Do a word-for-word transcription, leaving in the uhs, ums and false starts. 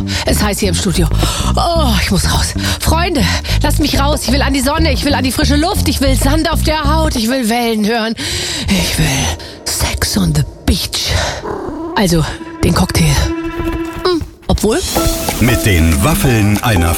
es heißt hier im Studio. Oh, ich muss raus. Freunde, lasst mich raus. Ich will an die Sonne, ich will an die frische Luft, ich will Sand auf der Haut, ich will Wellen hören. Ich will Sex on the Beach. Also, den Cocktail. Hm, obwohl... Mit den Waffeln einer